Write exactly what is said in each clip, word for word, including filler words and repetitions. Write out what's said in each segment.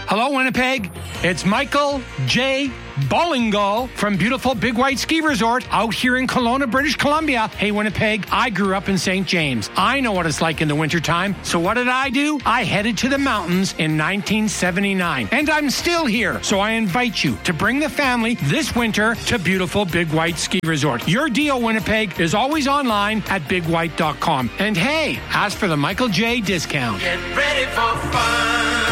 Hello, Winnipeg. It's Michael J. Bowlingo from beautiful Big White Ski Resort out here in Kelowna, British Columbia. Hey, Winnipeg, I grew up in Saint James. I know what it's like in the wintertime. So what did I do? I headed to the mountains in nineteen seventy-nine. And I'm still here. So I invite you to bring the family this winter to beautiful Big White Ski Resort. Your deal, Winnipeg, is always online at big white dot com. And hey, ask for the Michael J. discount. Get ready for fun.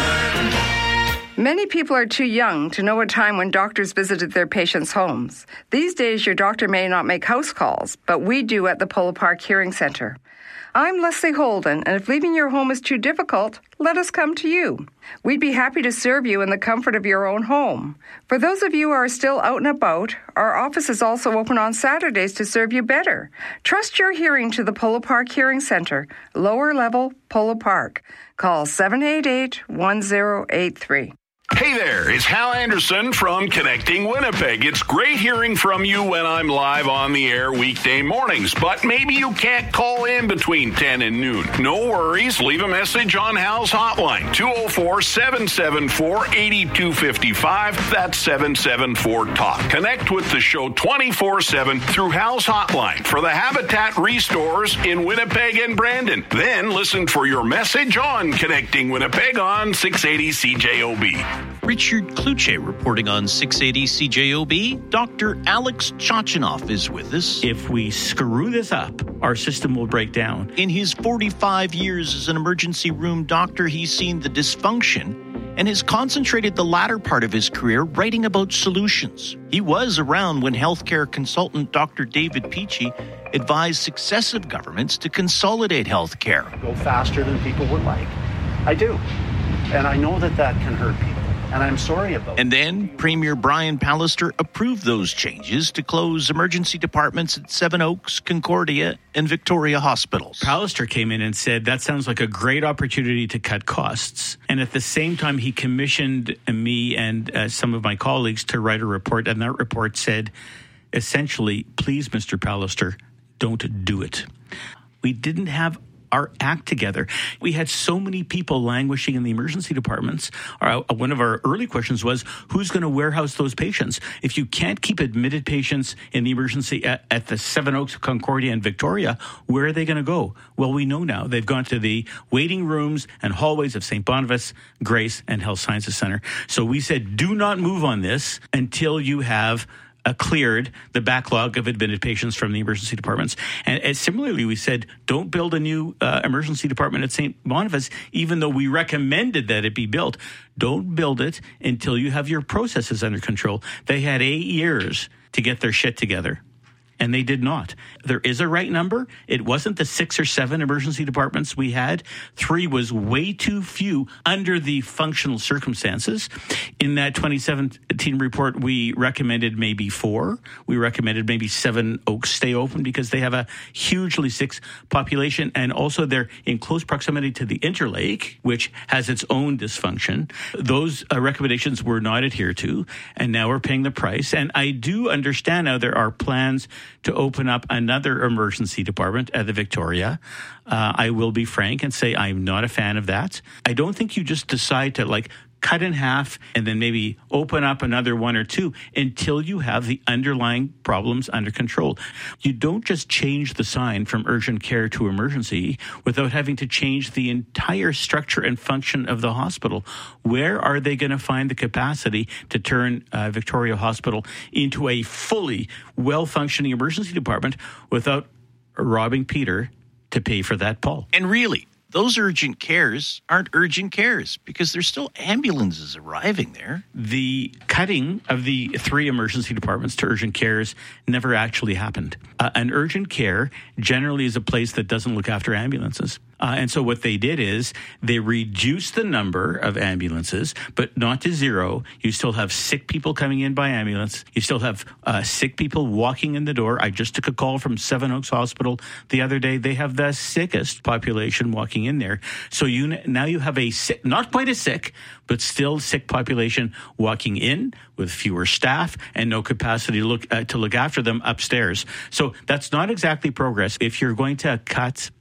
Many people are too young to know a time when doctors visited their patients' homes. These days, your doctor may not make house calls, but we do at the Polo Park Hearing Center. I'm Leslie Holden, and if leaving your home is too difficult, let us come to you. We'd be happy to serve you in the comfort of your own home. For those of you who are still out and about, our office is also open on Saturdays to serve you better. Trust your hearing to the Polo Park Hearing Center, lower level Polo Park. Call seven eight eight, one zero eight three. Hey there, it's Hal Anderson from Connecting Winnipeg. It's great hearing from you when I'm live on the air weekday mornings, but maybe you can't call in between ten and noon. No worries, leave a message on Hal's hotline, two oh four, seven seven four, eight two five five. That's seven seven four, talk. Connect with the show twenty-four seven through Hal's hotline for the Habitat Restores in Winnipeg and Brandon. Then listen for your message on Connecting Winnipeg on six eighty C J O B. Richard Kluche reporting on six eighty C J O B. Doctor Alex Chachinoff is with us. If we screw this up, our system will break down. In his forty-five years as an emergency room doctor, he's seen the dysfunction and has concentrated the latter part of his career writing about solutions. He was around when healthcare consultant Doctor David Peachy advised successive governments to consolidate healthcare. Go faster than people would like. I do. And I know that that can hurt people. And I'm sorry about it. And then Premier Brian Pallister approved those changes to close emergency departments at Seven Oaks, Concordia, and Victoria hospitals. Pallister came in and said, that sounds like a great opportunity to cut costs. And at the same time, he commissioned me and uh, some of my colleagues to write a report. And that report said, essentially, please, Mister Pallister, don't do it. We didn't have our act together. We had so many people languishing in the emergency departments. Our, one of our early questions was, who's going to warehouse those patients? If you can't keep admitted patients in the emergency at, at the Seven Oaks, Concordia, and Victoria, where are they going to go? Well, we know now. They've gone to the waiting rooms and hallways of Saint Boniface, Grace, and Health Sciences Center. So we said, do not move on this until you have Uh, cleared the backlog of admitted patients from the emergency departments. And, and similarly, we said, don't build a new uh, emergency department at Saint Boniface, even though we recommended that it be built. Don't build it until you have your processes under control. They had eight years to get their shit together. And they did not. There is a right number. It wasn't the six or seven emergency departments we had. Three was way too few under the functional circumstances. In that twenty seventeen report, we recommended maybe four. We recommended maybe Seven Oaks stay open because they have a hugely sick population. And also they're in close proximity to the Interlake, which has its own dysfunction. Those uh, recommendations were not adhered to. And now we're paying the price. And I do understand now there are plans to open up another emergency department at the Victoria. Uh, I will be frank and say I'm not a fan of that. I don't think you just decide to like cut in half and then maybe open up another one or two until you have the underlying problems under control. You don't just change the sign from urgent care to emergency without having to change the entire structure and function of the hospital. Where are they going to find the capacity to turn uh, Victoria Hospital into a fully well-functioning emergency department without robbing Peter to pay for that, Paul? And really, those urgent cares aren't urgent cares because there's still ambulances arriving there. The cutting of the three emergency departments to urgent cares never actually happened. Uh, an urgent care generally is a place that doesn't look after ambulances. Uh, and so what they did is they reduced the number of ambulances, but not to zero. You still have sick people coming in by ambulance. You still have uh, sick people walking in the door. I just took a call from Seven Oaks Hospital the other day. They have the sickest population walking in there. So you now you have a sick, not quite as sick, but still sick population walking in with fewer staff and no capacity to look uh, to look after them upstairs. So that's not exactly progress. If you're going to cut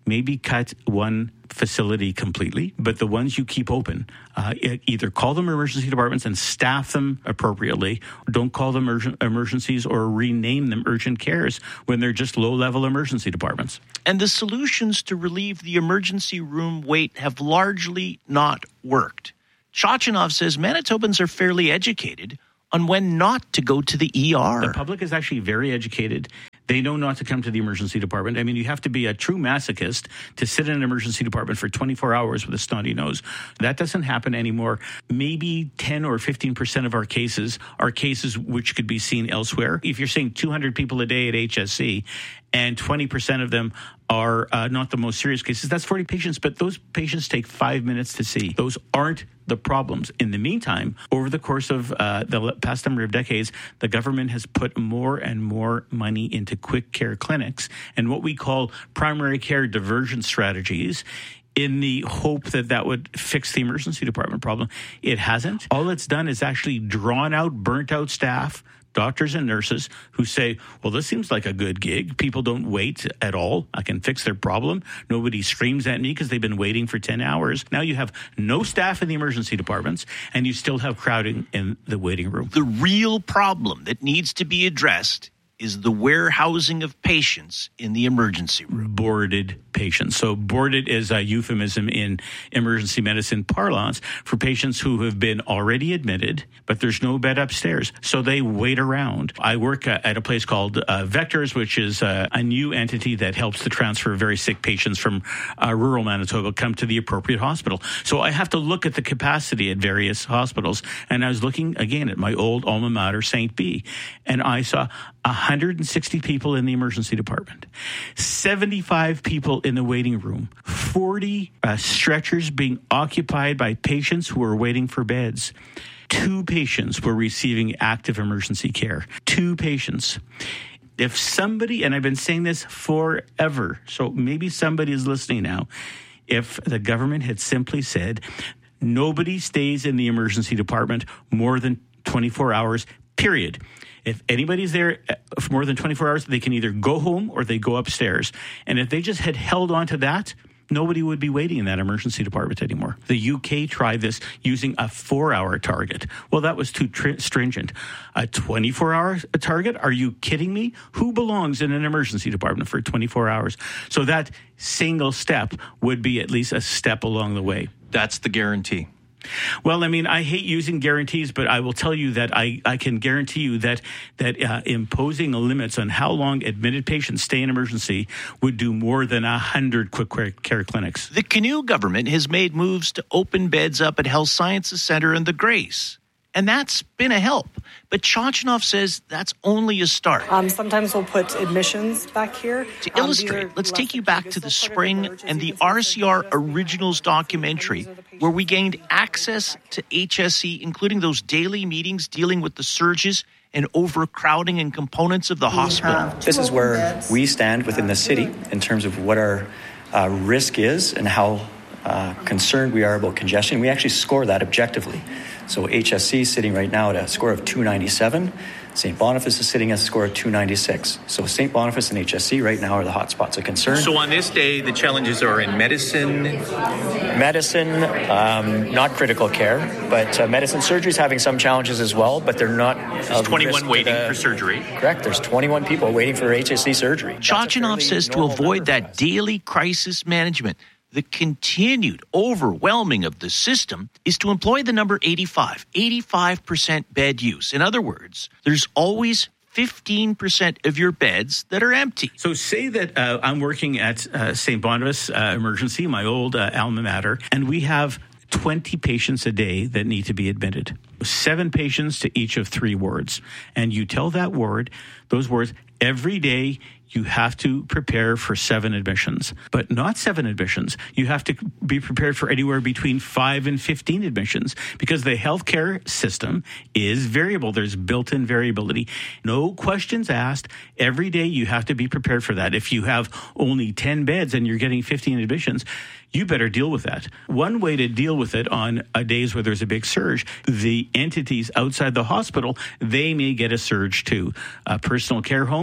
maybe cut one facility completely, but the ones you keep open, uh, either call them emergency departments and staff them appropriately. Don't call them urgent emergencies or rename them urgent cares when they're just low-level emergency departments. And the solutions to relieve the emergency room wait have largely not worked. Chochinov says Manitobans are fairly educated on when not to go to the E R. The public is actually very educated. They know not to come to the emergency department. I mean, you have to be a true masochist to sit in an emergency department for twenty-four hours with a snotty nose. That doesn't happen anymore. Maybe ten or fifteen percent of our cases are cases which could be seen elsewhere. If you're seeing two hundred people a day at H S C and twenty percent of them are uh, not the most serious cases, that's forty patients, but those patients take five minutes to see. Those aren't the problems. In the meantime, over the course of uh, the past number of decades, the government has put more and more money into quick care clinics and what we call primary care diversion strategies in the hope that that would fix the emergency department problem. It hasn't. All it's done is actually drawn out, burnt out staff, doctors and nurses who say, well, this seems like a good gig. People don't wait at all. I can fix their problem. Nobody screams at me because they've been waiting for ten hours. Now you have no staff in the emergency departments and you still have crowding in the waiting room. The real problem that needs to be addressed is the warehousing of patients in the emergency room. Boarded patients. So boarded is a euphemism in emergency medicine parlance for patients who have been already admitted, but there's no bed upstairs. So they wait around. I work uh, at a place called uh, Vectors, which is uh, a new entity that helps to transfer very sick patients from uh, rural Manitoba come to the appropriate hospital. So I have to look at the capacity at various hospitals. And I was looking again at my old alma mater, Saint B, and I saw one hundred sixty people in the emergency department, seventy-five people in the waiting room, forty uh, stretchers being occupied by patients who were waiting for beds. Two patients were receiving active emergency care. Two patients. If somebody, and I've been saying this forever, so maybe somebody is listening now, if the government had simply said, nobody stays in the emergency department more than twenty-four hours, period. If anybody's there for more than twenty-four hours, they can either go home or they go upstairs. And if they just had held on to that, nobody would be waiting in that emergency department anymore. The U K tried this using a four-hour target. Well, that was too tr- stringent. A twenty-four hour target? Are you kidding me? Who belongs in an emergency department for twenty-four hours? So that single step would be at least a step along the way. That's the guarantee. Well, I mean, I hate using guarantees, but I will tell you that I, I can guarantee you that that uh, imposing limits on how long admitted patients stay in emergency would do more than one hundred quick care clinics. The Canoe government has made moves to open beds up at Health Sciences Centre and the Grace. And that's been a help. But Chochinov says that's only a start. Um, sometimes we'll put admissions back here. To um, illustrate, let's take you back to the spring and the R C R Originals documentary, where we gained access to H S C, including those daily meetings dealing with the surges and overcrowding and components of the hospital. This is where we stand within the city in terms of what our uh, risk is and how uh, concerned we are about congestion. We actually score that objectively. So H S C is sitting right now at a score of two ninety-seven. Saint Boniface is sitting at a score of two ninety-six. So Saint Boniface and H S C right now are the hotspots of concern. So on this day, the challenges are in medicine? Medicine, um, not critical care, but uh, medicine surgery is having some challenges as well, but they're not... There's twenty-one waiting the, for surgery. Correct. There's twenty-one people waiting for H S C surgery. Chochinov says to avoid that daily crisis management, the continued overwhelming of the system is to employ the number eighty-five, eighty-five percent bed use. In other words, there's always fifteen percent of your beds that are empty. So say that uh, I'm working at uh, Saint Boniface uh, Emergency, my old uh, alma mater, and we have twenty patients a day that need to be admitted. Seven patients to each of three wards. And you tell that ward, those wards, every day you have to prepare for seven admissions, but not seven admissions. You have to be prepared for anywhere between five and fifteen admissions because the healthcare system is variable. There's built-in variability. No questions asked. Every day you have to be prepared for that. If you have only ten beds and you're getting fifteen admissions, you better deal with that. One way to deal with it on a days where there's a big surge, the entities outside the hospital, they may get a surge too. Uh, personal care homes,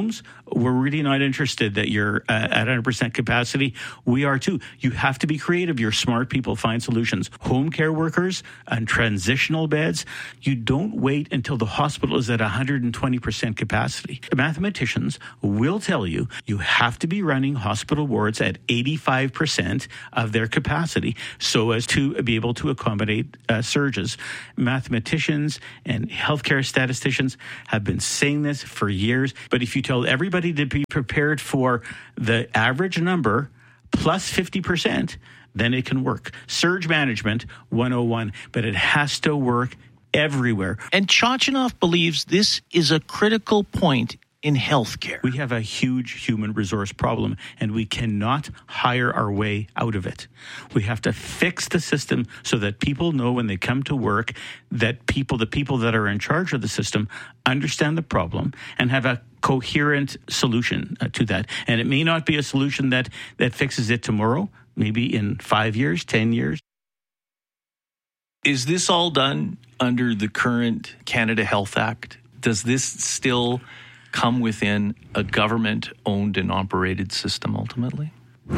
homes, we're really not interested that you're uh, at one hundred percent capacity. We are too. You have to be creative. You're smart people. Find solutions. Home care workers and transitional beds. You don't wait until the hospital is at one hundred twenty percent capacity. The mathematicians will tell you you have to be running hospital wards at eighty-five percent of their capacity so as to be able to accommodate uh, surges. Mathematicians and healthcare statisticians have been saying this for years, but if you tell everybody to be prepared for the average number plus fifty percent, then it can work. Surge management one oh one, but it has to work everywhere. And Chochinov believes this is a critical point in healthcare. We have a huge human resource problem, and we cannot hire our way out of it. We have to fix the system so that people know when they come to work that people, the people that are in charge of the system, understand the problem and have a coherent solution uh, to that. And it may not be a solution that, that fixes it tomorrow, maybe in five years, ten years. Is this all done under the current Canada Health Act? Does this still come within a government-owned and operated system ultimately?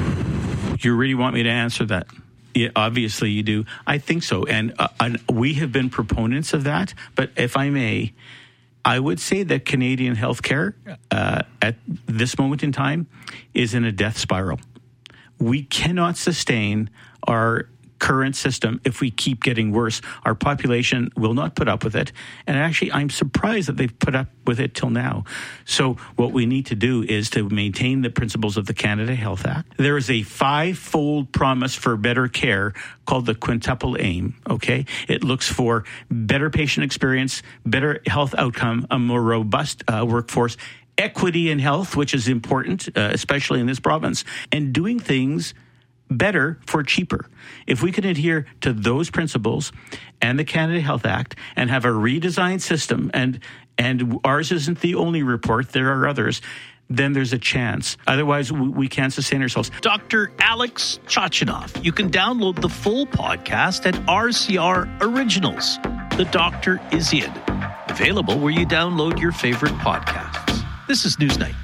You really want me to answer that? Yeah, obviously you do. I think so. And, uh, and we have been proponents of that. But if I may, I would say that Canadian healthcare uh, at this moment in time is in a death spiral. We cannot sustain our current system if we keep getting worse. Our population will not put up with it. And actually, I'm surprised that they've put up with it till now. So what we need to do is to maintain the principles of the Canada Health Act. There is a five-fold promise for better care called the quintuple aim, okay? It looks for better patient experience, better health outcome, a more robust uh, workforce, equity in health, which is important, uh, especially in this province, and doing things better for cheaper. If we can adhere to those principles and the Canada Health Act and have a redesigned system, and and ours isn't the only report, there are others, then there's a chance. Otherwise, we, we can't sustain ourselves. Doctor Alex Chochinov. You can download the full podcast at R C R Originals. The Doctor is in. Available where you download your favorite podcasts. This is Newsnight.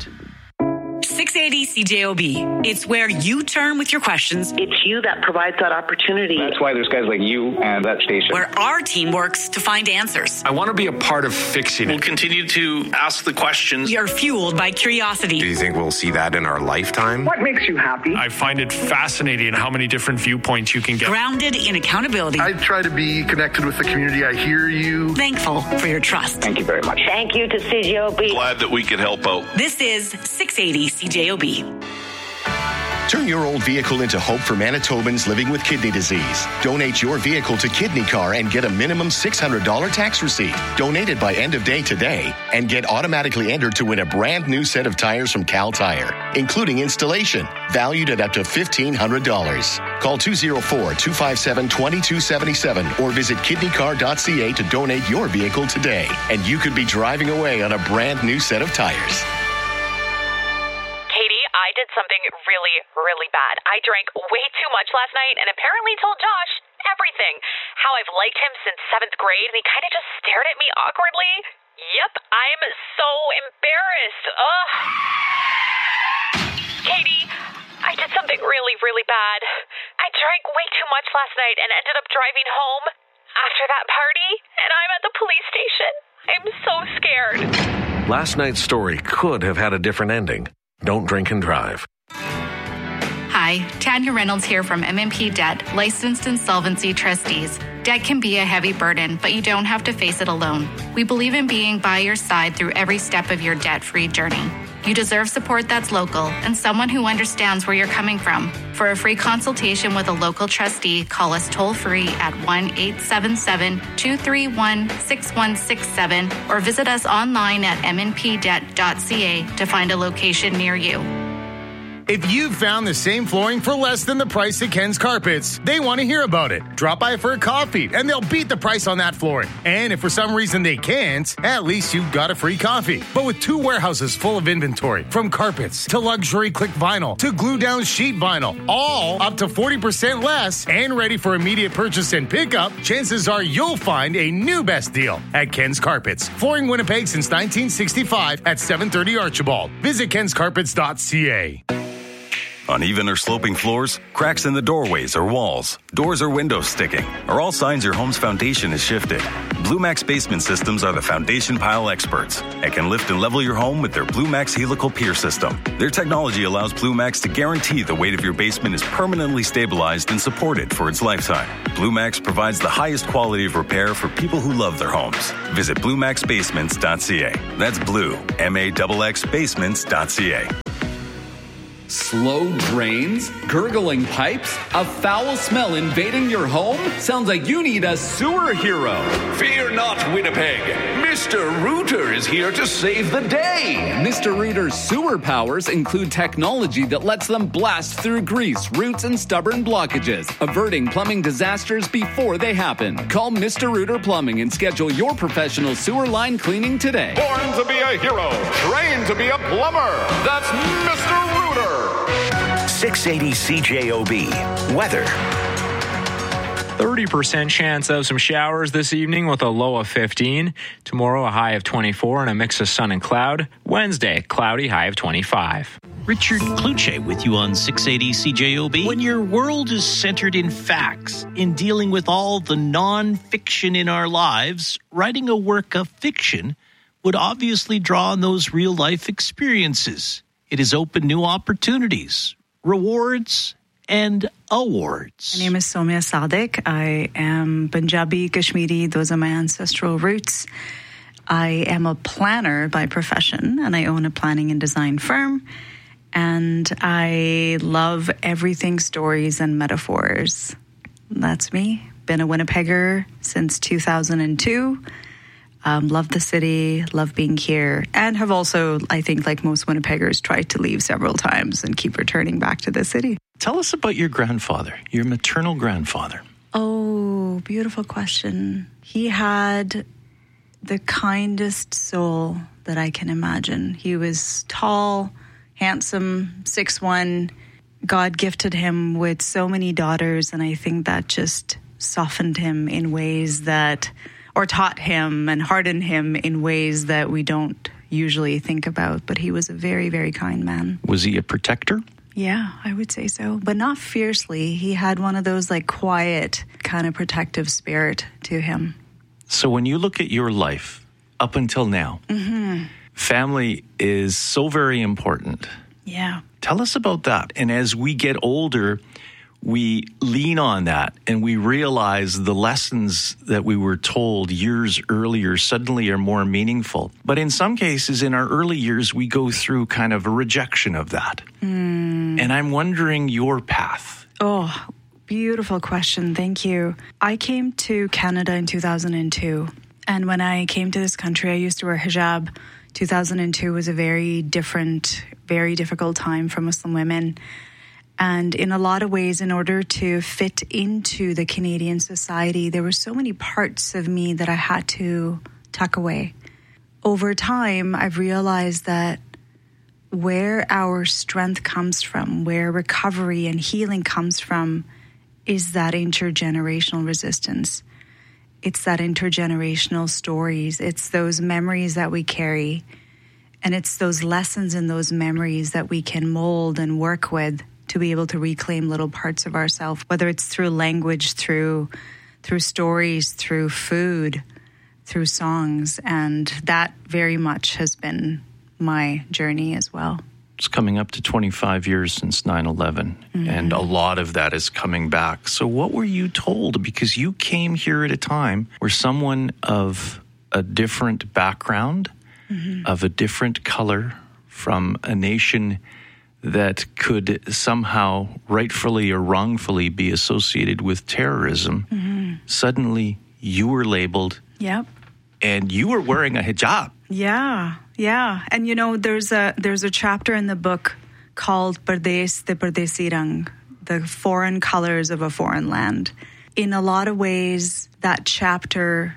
six eighty C J O B. It's where you turn with your questions. It's you that provides that opportunity. That's why there's guys like you and that station. Where our team works to find answers. I want to be a part of fixing it. We'll continue to ask the questions. You're fueled by curiosity. Do you think we'll see that in our lifetime? What makes you happy? I find it fascinating how many different viewpoints you can get. Grounded in accountability. I try to be connected with the community. I hear you. Thankful for your trust. Thank you very much. Thank you to C J O B. Glad that we could help out. This is six eighty C J O B. Turn your old vehicle into hope for Manitobans living with kidney disease. Donate your vehicle to Kidney Car and get a minimum six hundred dollars tax receipt. Donate it by end of day today and get automatically entered to win a brand new set of tires from Cal Tire, including installation, valued at up to fifteen hundred dollars. Call two oh four, two five seven, two two seven seven or visit kidney car dot c a to donate your vehicle today. And you could be driving away on a brand new set of tires. I did something really, really bad. I drank way too much last night and apparently told Josh everything. How I've liked him since seventh grade and he kind of just stared at me awkwardly. Yep, I'm so embarrassed. Ugh. Katie, I did something really, really bad. I drank way too much last night and ended up driving home after that party, and I'm at the police station. I'm so scared. Last night's story could have had a different ending. Don't drink and drive. Hi, Tanya Reynolds here from M M P Debt, licensed insolvency trustees. Debt can be a heavy burden, but you don't have to face it alone. We believe in being by your side through every step of your debt-free journey. You deserve support that's local and someone who understands where you're coming from. For a free consultation with a local trustee, call us toll-free at one eight seven seven, two three one, six one six seven or visit us online at m n p debt dot c a to find a location near you. If you've found the same flooring for less than the price at Ken's Carpets, they want to hear about it. Drop by for a coffee, and they'll beat the price on that flooring. And if for some reason they can't, at least you got a free coffee. But with two warehouses full of inventory, from carpets to luxury click vinyl to glue-down sheet vinyl, all up to forty percent less and ready for immediate purchase and pickup, chances are you'll find a new best deal at Ken's Carpets. Flooring Winnipeg since nineteen sixty-five at seven thirty Archibald. Visit kens carpets dot c a. Uneven or sloping floors, cracks in the doorways or walls, doors or windows sticking are all signs your home's foundation is shifted. BlueMax Basement Systems are the foundation pile experts and can lift and level your home with their BlueMax Helical Pier System. Their technology allows BlueMax to guarantee the weight of your basement is permanently stabilized and supported for its lifetime. BlueMax provides the highest quality of repair for people who love their homes. Visit blue max basements dot c a. That's blue, M A X X basements dot c a. Slow drains? Gurgling pipes? A foul smell invading your home? Sounds like you need a sewer hero. Fear not, Winnipeg. Mister Rooter is here to save the day. Mister Rooter's sewer powers include technology that lets them blast through grease, roots, and stubborn blockages, averting plumbing disasters before they happen. Call Mister Rooter Plumbing and schedule your professional sewer line cleaning today. Born to be a hero, trained to be a plumber. That's Mister Rooter. six eighty C J O B. Weather. thirty percent chance of some showers this evening with a low of fifteen. Tomorrow, a high of twenty-four and a mix of sun and cloud. Wednesday, cloudy, high of twenty-five. Richard Kluche with you on six eighty C J O B. When your world is centered in facts, in dealing with all the non-fiction in our lives, writing a work of fiction would obviously draw on those real-life experiences. It has opened new opportunities, rewards, and awards. My name is Somya Sadiq. I am Punjabi, Kashmiri. Those are my ancestral roots. I am a planner by profession, and I own a planning and design firm. And I love everything stories and metaphors. That's me. Been a Winnipegger since two thousand two. Um, love the city, love being here, and have also, I think, like most Winnipeggers, tried to leave several times and keep returning back to the city. Tell us about your grandfather, your maternal grandfather. Oh, beautiful question. He had the kindest soul that I can imagine. He was tall, handsome, six one. God gifted him with so many daughters, and I think that just softened him in ways that... or taught him and hardened him in ways that we don't usually think about. But he was a very, very kind man. Was he a protector? Yeah, I would say so. But not fiercely. He had one of those like quiet kind of protective spirit to him. So when you look at your life up until now, mm-hmm. family is so very important. Yeah. Tell us about that. And as we get older, we lean on that and we realize the lessons that we were told years earlier suddenly are more meaningful. But in some cases, in our early years, we go through kind of a rejection of that. Mm. And I'm wondering your path. Oh, beautiful question. Thank you. I came to Canada in two thousand two. And when I came to this country, I used to wear hijab. two thousand two was a very different, very difficult time for Muslim women. And in a lot of ways, in order to fit into the Canadian society, there were so many parts of me that I had to tuck away. Over time, I've realized that where our strength comes from, where recovery and healing comes from, is that intergenerational resistance. It's that intergenerational stories. It's those memories that we carry. And it's those lessons in those memories that we can mold and work with to be able to reclaim little parts of ourselves, whether it's through language, through through stories, through food, through songs. And that very much has been my journey as well. It's coming up to twenty-five years since nine eleven, mm-hmm. and a lot of that is coming back. So what were you told? Because you came here at a time where someone of a different background, mm-hmm. of a different color, from a nation that could somehow rightfully or wrongfully be associated with terrorism, mm-hmm. suddenly you were labeled. Yep. And you were wearing a hijab. Yeah, yeah. And you know, there's a there's a chapter in the book called Pardes de Pardesi Rang, the foreign colors of a foreign land. In a lot of ways, that chapter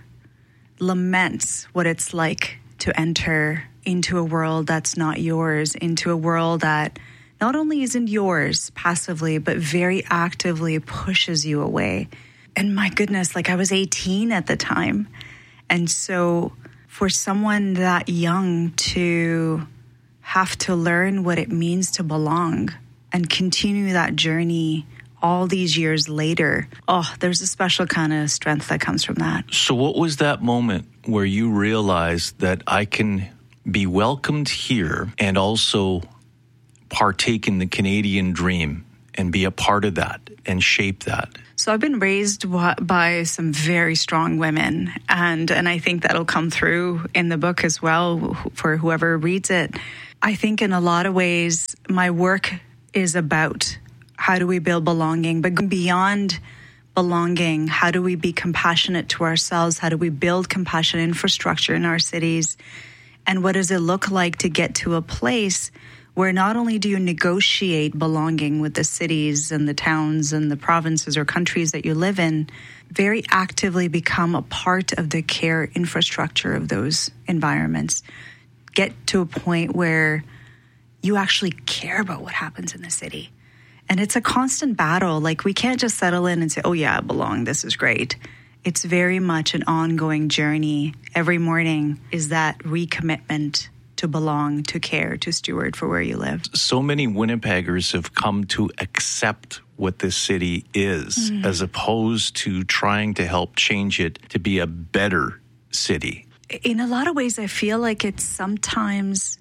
laments what it's like to enter into a world that's not yours, into a world that not only isn't yours passively, but very actively pushes you away. And my goodness, like I was eighteen at the time. And so for someone that young to have to learn what it means to belong and continue that journey all these years later, oh, there's a special kind of strength that comes from that. So what was that moment where you realized that I can be welcomed here and also partake in the Canadian dream and be a part of that and shape that? So I've been raised by some very strong women, and and I think that'll come through in the book as well for whoever reads it. I think in a lot of ways, my work is about how do we build belonging, but beyond belonging, how do we be compassionate to ourselves? How do we build compassionate infrastructure in our cities? And what does it look like to get to a place where not only do you negotiate belonging with the cities and the towns and the provinces or countries that you live in, very actively become a part of the care infrastructure of those environments. Get to a point where you actually care about what happens in the city. And it's a constant battle. Like, we can't just settle in and say, oh yeah, I belong, this is great. It's very much an ongoing journey. Every morning is that recommitment to belong, to care, to steward for where you live. So many Winnipeggers have come to accept what this city is, mm. as opposed to trying to help change it to be a better city. In a lot of ways, I feel like it's sometimes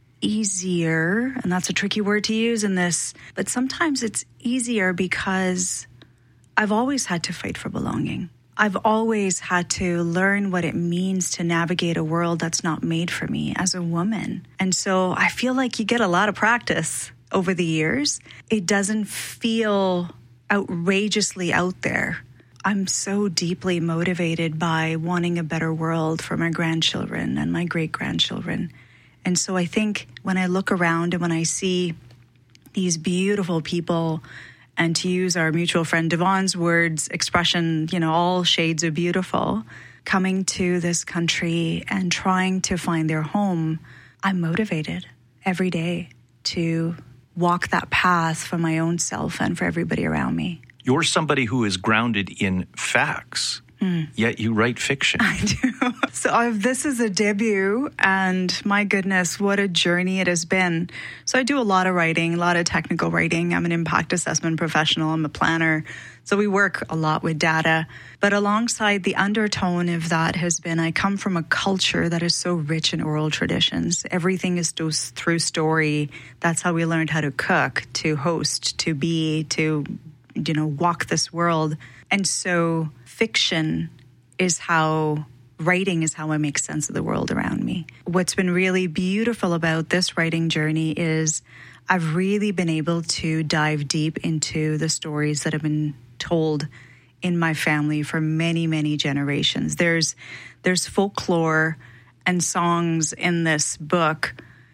easier, and that's a tricky word to use in this, but sometimes it's easier because I've always had to fight for belonging. I've always had to learn what it means to navigate a world that's not made for me as a woman. And so I feel like you get a lot of practice over the years. It doesn't feel outrageously out there. I'm so deeply motivated by wanting a better world for my grandchildren and my great-grandchildren. And so I think when I look around and when I see these beautiful people, and to use our mutual friend Devon's words, expression, you know, all shades of beautiful, coming to this country and trying to find their home, I'm motivated every day to walk that path for my own self and for everybody around me. You're somebody who is grounded in facts, mm. yet you write fiction. I do. So I've, this is a debut, and my goodness, what a journey it has been. So I do a lot of writing, a lot of technical writing. I'm an impact assessment professional. I'm a planner. So we work a lot with data. But alongside the undertone of that has been, I come from a culture that is so rich in oral traditions. Everything is through story. That's how we learned how to cook, to host, to be, to, you know, walk this world. And so fiction is how... Writing is how I make sense of the world around me. What's been really beautiful about this writing journey is I've really been able to dive deep into the stories that have been told in my family for many, many generations. There's there's folklore and songs in this book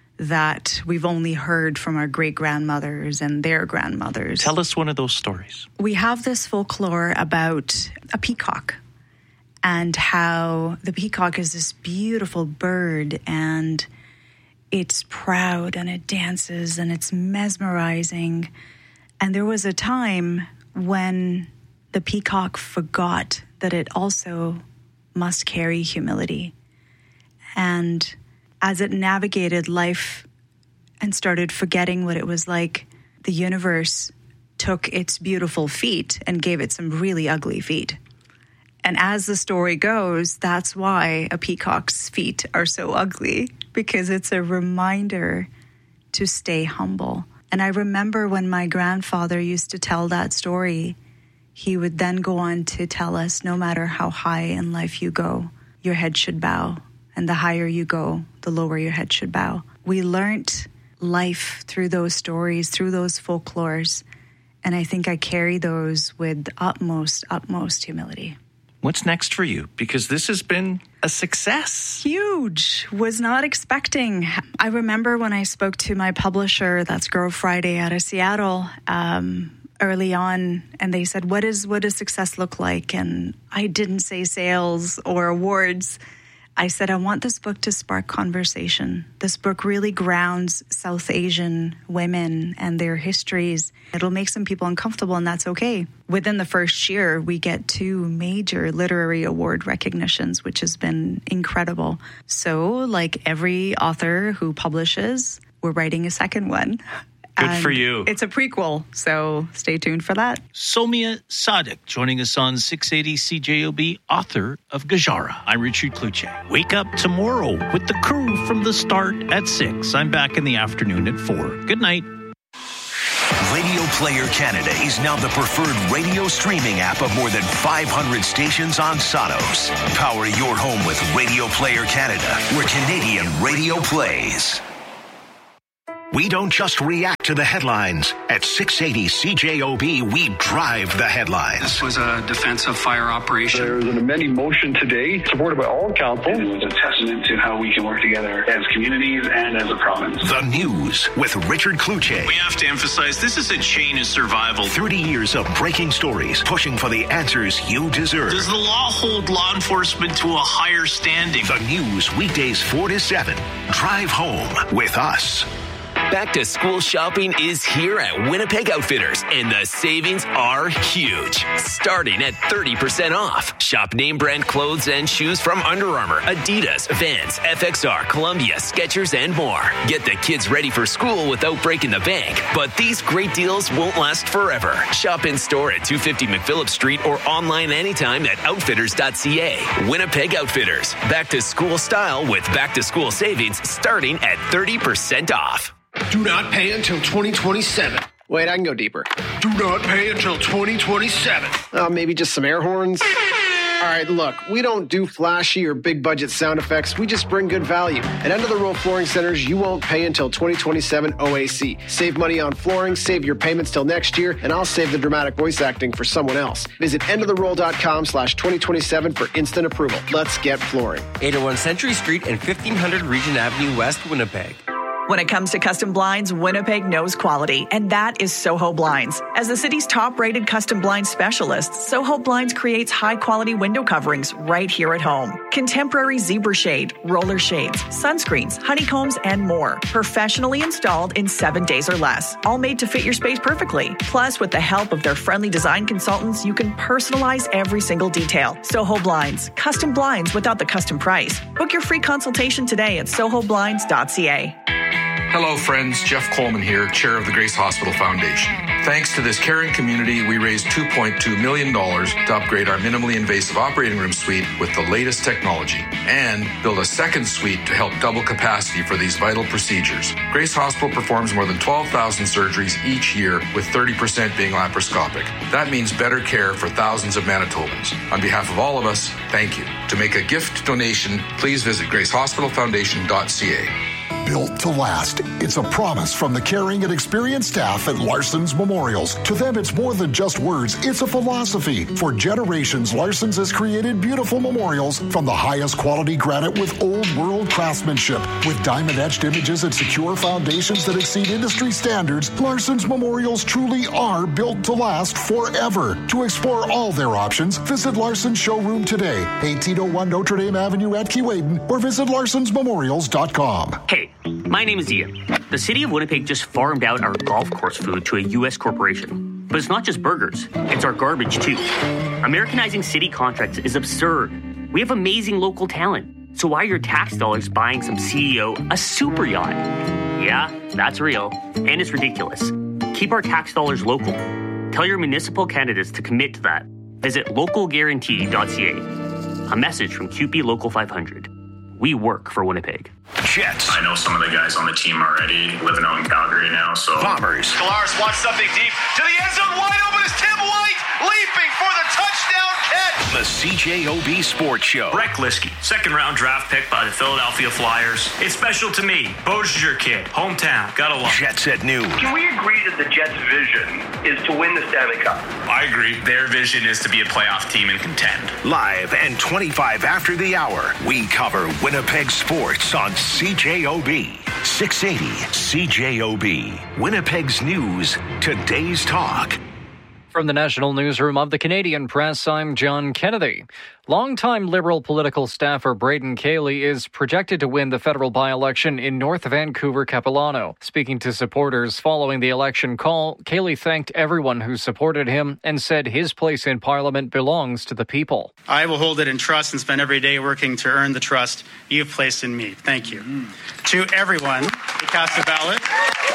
that we've only heard from our great-grandmothers and their grandmothers. Tell us one of those stories. We have this folklore about a peacock, and how the peacock is this beautiful bird, and it's proud and it dances and it's mesmerizing. And there was a time when the peacock forgot that it also must carry humility. And as it navigated life and started forgetting what it was like, the universe took its beautiful feet and gave it some really ugly feet. And as the story goes, that's why a peacock's feet are so ugly, because it's a reminder to stay humble. And I remember when my grandfather used to tell that story, he would then go on to tell us, no matter how high in life you go, your head should bow. And the higher you go, the lower your head should bow. We learned life through those stories, through those folklores. And I think I carry those with utmost, utmost humility. What's next for you? Because this has been a success. Huge. Was not expecting. I remember when I spoke to my publisher, that's Grove Friday out of Seattle, um, early on, and they said, what is what does success look like? And I didn't say sales or awards. I said, I want this book to spark conversation. This book really grounds South Asian women and their histories. It'll make some people uncomfortable, and that's okay. Within the first year, we get two major literary award recognitions, which has been incredible. So, like every author who publishes, we're writing a second one. Good and for you. It's a prequel, so stay tuned for that. Somia Sadiq joining us on six eighty C J O B, author of Gajara. I'm Richard Kluche. Wake up tomorrow with the crew from the start at six. I'm back in the afternoon at four. Good night. Radio Player Canada is now the preferred radio streaming app of more than five hundred stations on Sonos. Power your home with Radio Player Canada, where Canadian radio plays. We don't just react to the headlines. At six eighty C J O B, we drive the headlines. This was a defensive fire operation. There was an amending motion today, supported by all council. It was a testament to how we can work together as communities and as a province. The News with Richard Kluche. We have to emphasize this is a chain of survival. thirty years of breaking stories, pushing for the answers you deserve. Does the law hold law enforcement to a higher standing? The News, weekdays four to seven. Drive home with us. Back to school shopping is here at Winnipeg Outfitters, and the savings are huge. Starting at thirty percent off. Shop name brand clothes and shoes from Under Armour, Adidas, Vans, F X R, Columbia, Skechers, and more. Get the kids ready for school without breaking the bank. But these great deals won't last forever. Shop in store at two fifty McPhillip Street or online anytime at outfitters dot c a. Winnipeg Outfitters. Back to school style with back to school savings starting at thirty percent off. Do not pay until twenty twenty-seven. Wait, I can go deeper. Do not pay until twenty twenty-seven. Uh, maybe just some air horns? All right, look, we don't do flashy or big budget sound effects. We just bring good value. At End of the Row Flooring Centers, you won't pay until twenty twenty-seven O A C. Save money on flooring, save your payments till next year, and I'll save the dramatic voice acting for someone else. Visit end of the roll dot com slash twenty twenty-seven for instant approval. Let's get flooring. eight oh one Century Street and fifteen hundred Regent Avenue West, Winnipeg. When it comes to custom blinds, Winnipeg knows quality, and that is Soho Blinds. As the city's top-rated custom blind specialist, Soho Blinds creates high-quality window coverings right here at home. Contemporary zebra shade, roller shades, sunscreens, honeycombs, and more. Professionally installed in seven days or less. All made to fit your space perfectly. Plus, with the help of their friendly design consultants, you can personalize every single detail. Soho Blinds. Custom blinds without the custom price. Book your free consultation today at soho blinds dot c a. Hello, friends. Jeff Coleman here, chair of the Grace Hospital Foundation. Thanks to this caring community, we raised two point two million dollars to upgrade our minimally invasive operating room suite with the latest technology and build a second suite to help double capacity for these vital procedures. Grace Hospital performs more than twelve thousand surgeries each year, with thirty percent being laparoscopic. That means better care for thousands of Manitobans. On behalf of all of us, thank you. To make a gift donation, please visit grace hospital foundation dot c a. Built to last. It's a promise from the caring and experienced staff at Larson's Memorials. To them, it's more than just words. It's a philosophy. For generations, Larson's has created beautiful memorials from the highest quality granite with old world craftsmanship. With diamond-etched images and secure foundations that exceed industry standards, Larson's Memorials truly are built to last forever. To explore all their options, visit Larson's showroom today, eighteen oh one Notre Dame Avenue at Keewaydin, or visit larsons memorials dot com. Hey, my name is Ian. The city of Winnipeg just farmed out our golf course food to a U S corporation. But it's not just burgers, it's our garbage too. Americanizing city contracts is absurd. We have amazing local talent. So why are your tax dollars buying some C E O a super yacht? Yeah, that's real, and it's ridiculous. Keep our tax dollars local. Tell your municipal candidates to commit to that. Visit local guarantee dot c a. A message from Q P Local five hundred. We work for Winnipeg. Jets. I know some of the guys on the team already, living out in Calgary now, so. Bombers. Kalaris wants something deep to the end zone, wide open is Tim White. leaping for the touchdown catch. The C J O B Sports Show. Brett Glisky, second round draft pick by the Philadelphia Flyers. It's special to me. Bozier kid, hometown, gotta love it. Jet Set News. Can we agree that the Jets' vision is to win the Stanley Cup? I agree. Their vision is to be a playoff team and contend. Live and twenty-five after the hour, we cover Winnipeg sports on C J O B. six eighty C J O B. Winnipeg's news, today's talk. From the National Newsroom of the Canadian Press, I'm John Kennedy. Longtime Liberal political staffer Braden Cayley is projected to win the federal by-election in North Vancouver Capilano. Speaking to supporters following the election call, Cayley thanked everyone who supported him and said his place in Parliament belongs to the people. I will hold it in trust and spend every day working to earn the trust you've placed in me. Thank you. Mm. To everyone who cast a ballot,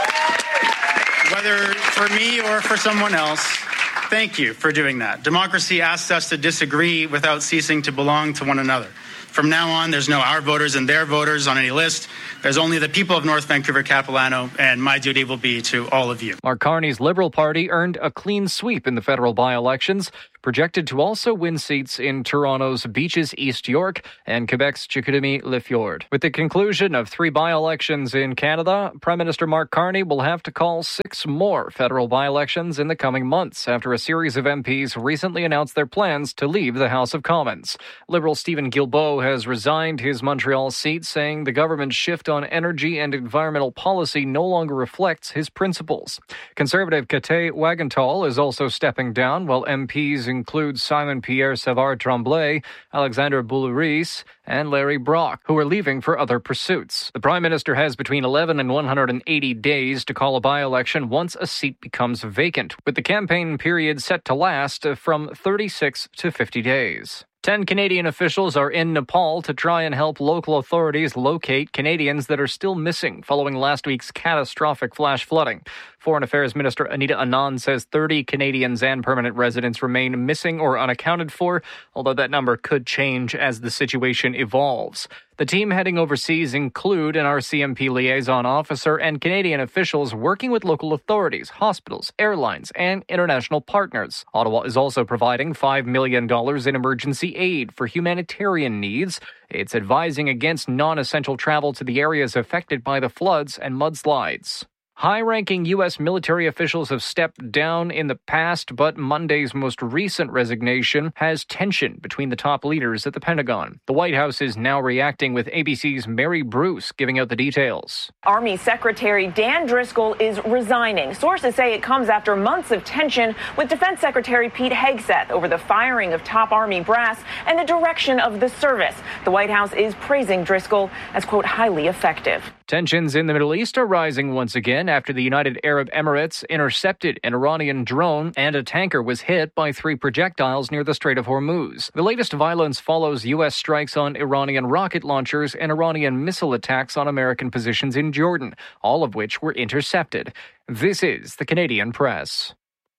whether for me or for someone else, thank you for doing that. Democracy asks us to disagree without ceasing to belong to one another. From now on, there's no our voters and their voters on any list. There's only the people of North Vancouver Capilano, and my duty will be to all of you. Mark Carney's Liberal Party earned a clean sweep in the federal by-elections, projected to also win seats in Toronto's Beaches East York and Quebec's Chicoutimi-Le Fjord. With the conclusion of three by-elections in Canada, Prime Minister Mark Carney will have to call six more federal by-elections in the coming months after a series of M Ps recently announced their plans to leave the House of Commons. Liberal Stephen Guilbeault has resigned his Montreal seat, saying the government's shift on energy and environmental policy no longer reflects his principles. Conservative Kate Wagenthal is also stepping down, while M Ps include Simon Pierre Savard Tremblay, Alexandre Boulouris, and Larry Brock, who are leaving for other pursuits. The Prime Minister has between eleven and one hundred eighty days to call a by-election once a seat becomes vacant, with the campaign period set to last from thirty-six to fifty days. Ten Canadian officials are in Nepal to try and help local authorities locate Canadians that are still missing following last week's catastrophic flash flooding. Foreign Affairs Minister Anita Anand says thirty Canadians and permanent residents remain missing or unaccounted for, although that number could change as the situation evolves. The team heading overseas include an R C M P liaison officer and Canadian officials working with local authorities, hospitals, airlines, and international partners. Ottawa is also providing five million dollars in emergency aid for humanitarian needs. It's advising against non-essential travel to the areas affected by the floods and mudslides. High-ranking U S military officials have stepped down in the past, but Monday's most recent resignation has tension between the top leaders at the Pentagon. The White House is now reacting, with A B C's Mary Bruce giving out the details. Army Secretary Dan Driscoll is resigning. Sources say it comes after months of tension with Defense Secretary Pete Hegseth over the firing of top Army brass and the direction of the service. The White House is praising Driscoll as, quote, highly effective. Tensions in the Middle East are rising once again after the United Arab Emirates intercepted an Iranian drone and a tanker was hit by three projectiles near the Strait of Hormuz. The latest violence follows U S strikes on Iranian rocket launchers and Iranian missile attacks on American positions in Jordan, all of which were intercepted. This is the Canadian Press.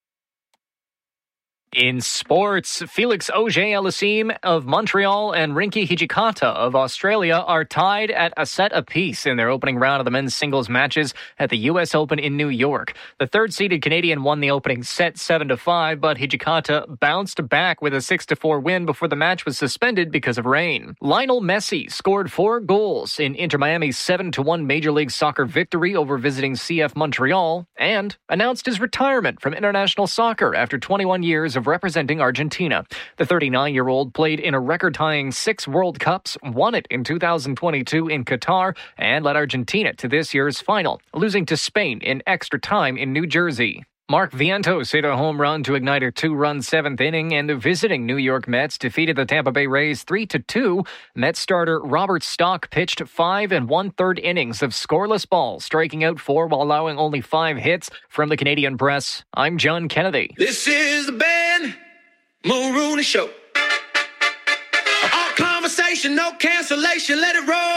In sports, Felix Auger-Aliassime of Montreal and Rinky Hijikata of Australia are tied at a set apiece in their opening round of the men's singles matches at the U S Open in New York. The third-seeded Canadian won the opening set seven to five, but Hijikata bounced back with a six to four win before the match was suspended because of rain. Lionel Messi scored four goals in Inter Miami's seven to one Major League Soccer victory over visiting C F Montreal and announced his retirement from international soccer after twenty-one years of representing Argentina. The thirty-nine-year-old played in a record-tying six World Cups, won it in two thousand twenty-two in Qatar, and led Argentina to this year's final, losing to Spain in extra time in New Jersey. Mark Vientos hit a home run to ignite a two-run seventh inning, and the visiting New York Mets defeated the Tampa Bay Rays three to two. Mets starter Robert Stock pitched five and one-third innings of scoreless ball, striking out four while allowing only five hits. From the Canadian Press, I'm John Kennedy. This is the Ben Mulrooney Show. All conversation, no cancellation, let it roll.